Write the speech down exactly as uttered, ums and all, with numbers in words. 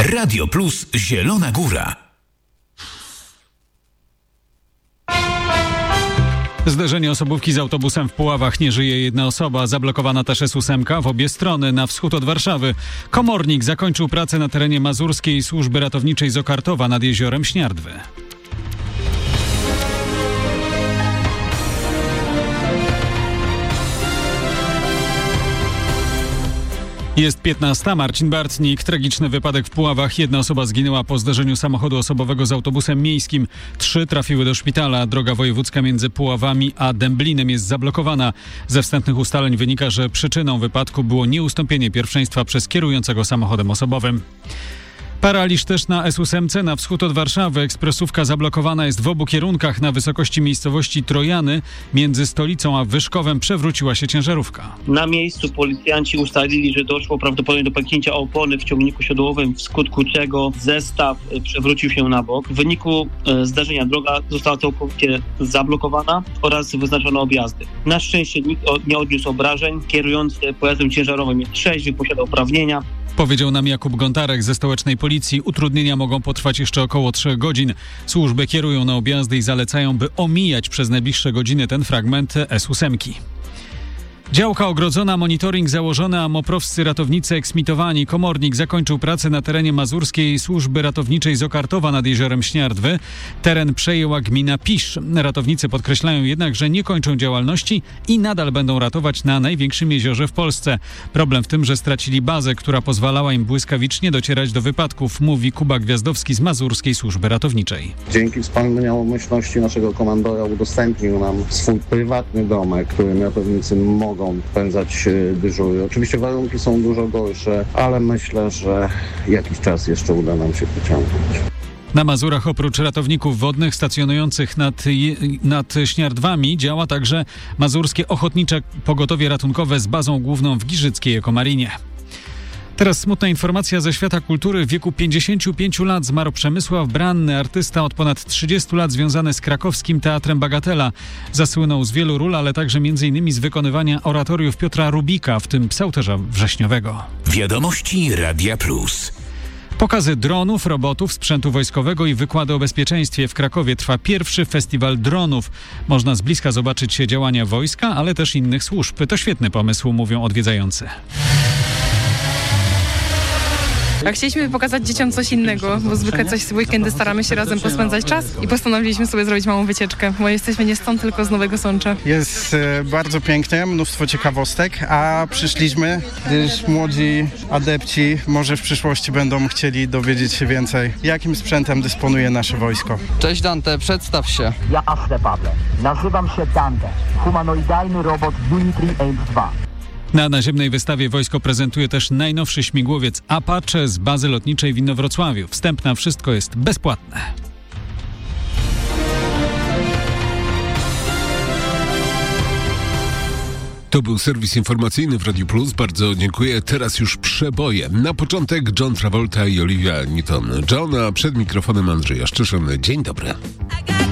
Radio Plus Zielona Góra. Zderzenie osobówki z autobusem w Puławach. Nie żyje jedna osoba. Zablokowana też S osiem w obie strony, na wschód od Warszawy. Komornik zakończył pracę na terenie Mazurskiej Służby Ratowniczej z Okartowa nad jeziorem Śniardwy. Jest piętnasta. Marcin Bartnik. Tragiczny wypadek w Puławach. Jedna osoba zginęła po zderzeniu samochodu osobowego z autobusem miejskim. Trzy trafiły do szpitala. Droga wojewódzka między Puławami a Dęblinem jest zablokowana. Ze wstępnych ustaleń wynika, że przyczyną wypadku było nieustąpienie pierwszeństwa przez kierującego samochodem osobowym. Paraliż też na S osiem na wschód od Warszawy. Ekspresówka zablokowana jest w obu kierunkach. Na wysokości miejscowości Trojany między stolicą a Wyszkowem przewróciła się ciężarówka. Na miejscu policjanci ustalili, że doszło prawdopodobnie do pęknięcia opony w ciągniku siodłowym, w skutku czego zestaw przewrócił się na bok. W wyniku e, zdarzenia droga została całkowicie zablokowana oraz wyznaczono objazdy. Na szczęście nikt nie odniósł obrażeń. Kierujący pojazdem ciężarowym jest trzeźwy, posiada uprawnienia. Powiedział nam Jakub Gontarek ze stołecznej policji. Utrudnienia mogą potrwać jeszcze około trzech godzin. Służby kierują na objazdy i zalecają, by omijać przez najbliższe godziny ten fragment S osiem. Działka ogrodzona, monitoring założony, a moprowscy ratownicy eksmitowani. Komornik zakończył pracę na terenie Mazurskiej Służby Ratowniczej z Okartowa nad jeziorem Śniardwy. Teren przejęła gmina Pisz. Ratownicy podkreślają jednak, że nie kończą działalności i nadal będą ratować na największym jeziorze w Polsce. Problem w tym, że stracili bazę, która pozwalała im błyskawicznie docierać do wypadków, mówi Kuba Gwiazdowski z Mazurskiej Służby Ratowniczej. Dzięki wspaniałości naszego komandora udostępnił nam swój prywatny domek, w którym ratownicy mogą spędzać dyżury. Oczywiście warunki są dużo gorsze, ale myślę, że jakiś czas jeszcze uda nam się pociągnąć. Na Mazurach oprócz ratowników wodnych stacjonujących nad, nad Śniardwami działa także Mazurskie Ochotnicze Pogotowie Ratunkowe z bazą główną w Giżyckiej Ekomarinie. Teraz smutna informacja ze świata kultury. W wieku pięćdziesięciu pięciu lat zmarł Przemysław Branny, artysta od ponad trzydziestu lat związany z krakowskim Teatrem Bagatela. Zasłynął z wielu ról, ale także między innymi z wykonywania oratoriów Piotra Rubika, w tym Psałterza Wrześniowego. Wiadomości Radia Plus. Pokazy dronów, robotów, sprzętu wojskowego i wykłady o bezpieczeństwie. W Krakowie trwa pierwszy festiwal dronów. Można z bliska zobaczyć działania wojska, ale też innych służb. To świetny pomysł, mówią odwiedzający. A chcieliśmy pokazać dzieciom coś innego, bo zwykle coś w weekendy staramy się razem pospędzać czas i postanowiliśmy sobie zrobić małą wycieczkę, bo jesteśmy nie stąd, tylko z Nowego Sącza. Jest e, bardzo pięknie, mnóstwo ciekawostek, a przyszliśmy, gdyż młodzi adepci może w przyszłości będą chcieli dowiedzieć się więcej, jakim sprzętem dysponuje nasze wojsko. Cześć Dante, przedstaw się. Jasne, Pawle. Nazywam się Dante, humanoidalny robot Unitry Ames dwa. Na naziemnej wystawie wojsko prezentuje też najnowszy śmigłowiec Apache z bazy lotniczej w Inowrocławiu. Wstęp na wszystko jest bezpłatny. To był serwis informacyjny w Radiu Plus. Bardzo dziękuję. Teraz już przeboje. Na początek John Travolta i Olivia Newton-John, a przed mikrofonem Andrzej Jaszczyszyn. Dzień dobry.